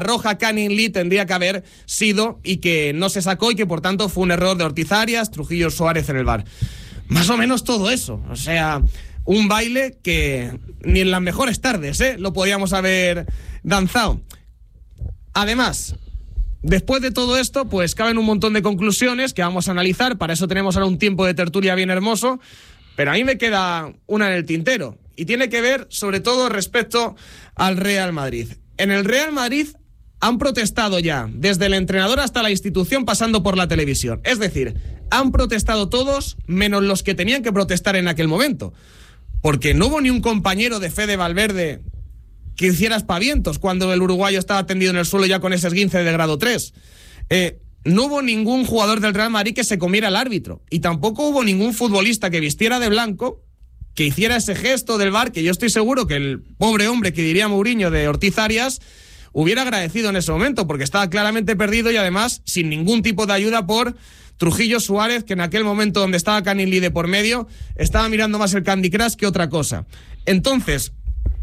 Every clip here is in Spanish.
roja Canning Lee tendría que haber sido y que no se sacó y que por tanto fue un error de Ortiz Arias, Trujillo Suárez en el VAR. Más o menos todo eso, o sea, un baile que ni en las mejores tardes lo podíamos haber danzado. Además, después de todo esto, pues caben un montón de conclusiones que vamos a analizar. Para eso tenemos ahora un tiempo de tertulia bien hermoso. Pero a mí me queda una en el tintero. Y tiene que ver, sobre todo, respecto al Real Madrid. En el Real Madrid han protestado ya, desde el entrenador hasta la institución, pasando por la televisión. Es decir, han protestado todos, menos los que tenían que protestar en aquel momento. Porque no hubo ni un compañero de Fede Valverde que hiciera aspavientos cuando el uruguayo estaba tendido en el suelo ya con ese esguince de grado 3. No hubo ningún jugador del Real Madrid que se comiera al árbitro. Y tampoco hubo ningún futbolista que vistiera de blanco, que hiciera ese gesto del VAR, que yo estoy seguro que el pobre hombre que diría Mourinho de Ortiz Arias hubiera agradecido en ese momento, porque estaba claramente perdido y además sin ningún tipo de ayuda por Trujillo Suárez, que en aquel momento donde estaba Canning Lee de por medio, estaba mirando más el Candy Crush que otra cosa. Entonces,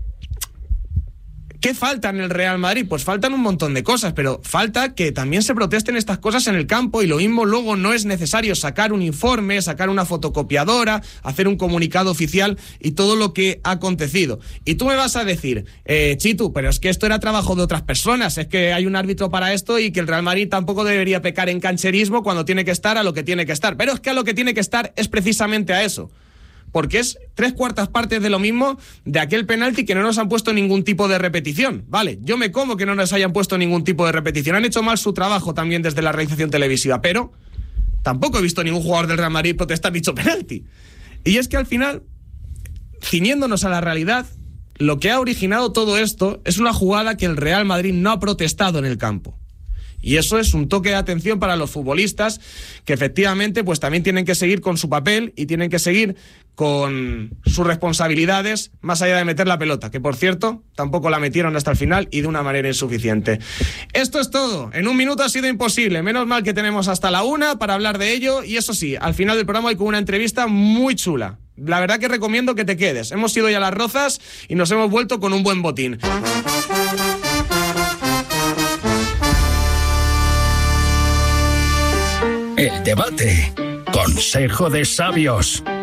¿qué falta en el Real Madrid? Pues faltan un montón de cosas, pero falta que también se protesten estas cosas en el campo, y lo mismo luego no es necesario sacar un informe, sacar una fotocopiadora, hacer un comunicado oficial y todo lo que ha acontecido. Y tú me vas a decir, Chitu, pero es que esto era trabajo de otras personas, es que hay un árbitro para esto y que el Real Madrid tampoco debería pecar en cancherismo cuando tiene que estar a lo que tiene que estar. Pero es que a lo que tiene que estar es precisamente a eso. Porque es 3/4 partes de lo mismo de aquel penalti que no nos han puesto ningún tipo de repetición. Vale, yo me como que no nos hayan puesto ningún tipo de repetición. Han hecho mal su trabajo también desde la realización televisiva, pero tampoco he visto ningún jugador del Real Madrid protestar dicho penalti. Y es que al final, ciñéndonos a la realidad, lo que ha originado todo esto es una jugada que el Real Madrid no ha protestado en el campo. Y eso es un toque de atención para los futbolistas, que efectivamente pues también tienen que seguir con su papel y tienen que seguir con sus responsabilidades más allá de meter la pelota, que por cierto tampoco la metieron hasta el final y de una manera insuficiente. Esto es todo. En un minuto ha sido imposible. Menos mal que tenemos hasta la 1 para hablar de ello, y eso sí, al final del programa hay con una entrevista muy chula. La verdad que recomiendo que te quedes. Hemos ido ya a Las Rozas y nos hemos vuelto con un buen botín. El debate. Consejo de sabios.